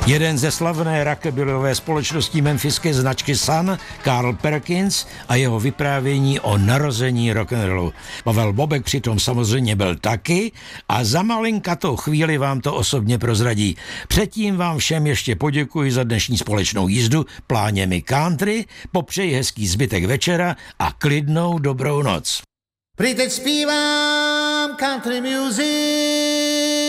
Jeden ze slavné rockabillové společnosti memphiské značky Sun, Carl Perkins, a jeho vyprávění o narození rock'n'rollu. Pavel Bobek přitom samozřejmě byl taky a za malinkatou chvíli vám to osobně prozradí. Předtím vám všem ještě poděkuji za dnešní společnou jízdu pláněmi country, popřeji hezký zbytek večera a klidnou dobrou noc. Prý teď zpívám country music.